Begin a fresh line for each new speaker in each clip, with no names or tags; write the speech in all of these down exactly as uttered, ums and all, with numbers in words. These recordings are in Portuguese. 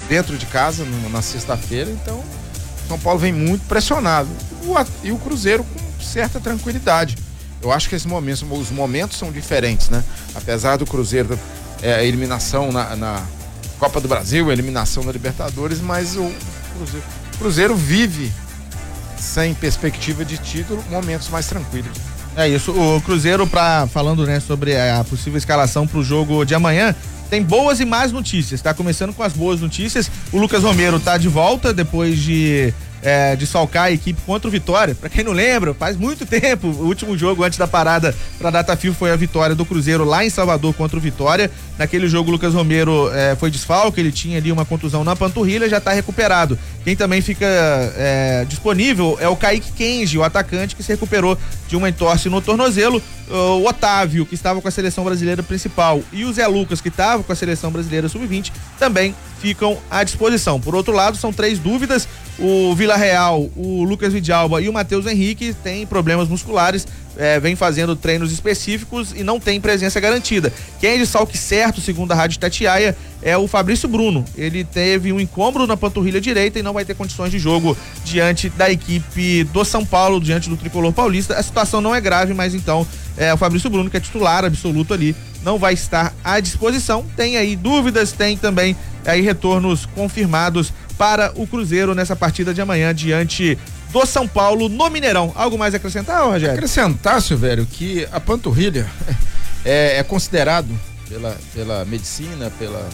dentro de casa no, na sexta-feira, então São Paulo vem muito pressionado. O, e o Cruzeiro com certa tranquilidade. Eu acho que esses momentos, os momentos são diferentes, né? Apesar do Cruzeiro, é, a eliminação na, na Copa do Brasil, a eliminação na Libertadores, mas o Cruzeiro, o Cruzeiro vive sem perspectiva de título, momentos mais tranquilos.
É isso, o Cruzeiro, pra, falando, né, sobre a possível escalação pro jogo de amanhã, tem boas e más notícias, tá começando com as boas notícias. O Lucas Romero tá de volta depois de É, desfalcar a equipe contra o Vitória. Pra quem não lembra, faz muito tempo, o último jogo antes da parada pra data FIFA foi a vitória do Cruzeiro lá em Salvador contra o Vitória. Naquele jogo o Lucas Romero é, foi desfalque, ele tinha ali uma contusão na panturrilha, já tá recuperado. Quem também fica é, disponível é o Kaique Kenji, o atacante que se recuperou de uma entorse no tornozelo. O Otávio, que estava com a seleção brasileira principal, e o Zé Lucas, que estava com a seleção brasileira sub vinte, também ficam à disposição. Por outro lado, são três dúvidas: o Vila Real, o Lucas Vidalba e o Matheus Henrique têm problemas musculares, é, vem fazendo treinos específicos e não tem presença garantida. Quem é de salque certo, segundo a Rádio Itatiaia, é o Fabrício Bruno. Ele teve um incômodo na panturrilha direita e não vai ter condições de jogo diante da equipe do São Paulo, diante do Tricolor Paulista. A situação não é grave, mas então é, o Fabrício Bruno, que é titular absoluto ali, não vai estar à disposição. Tem aí dúvidas, tem também aí retornos confirmados para o Cruzeiro nessa partida de amanhã diante do São Paulo no Mineirão. Algo mais a acrescentar, Rogério?
Acrescentar, Silvério, que a panturrilha é, é considerado pela, pela medicina, pela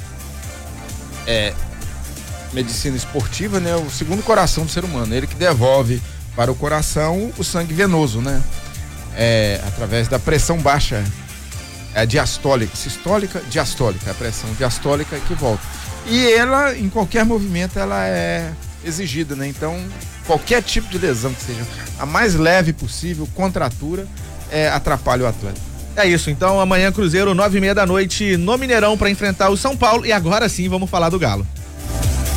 é, medicina esportiva, né, o segundo coração do ser humano. Ele que devolve para o coração o sangue venoso, né? É, através da pressão baixa, é diastólica, sistólica, diastólica, a pressão diastólica que volta. E ela, em qualquer movimento, ela é exigida, né? Então, qualquer tipo de lesão que seja a mais leve possível, contratura, é, atrapalha o atleta.
É isso, então amanhã Cruzeiro, nove e meia da noite no Mineirão para enfrentar o São Paulo, e agora sim vamos falar do Galo.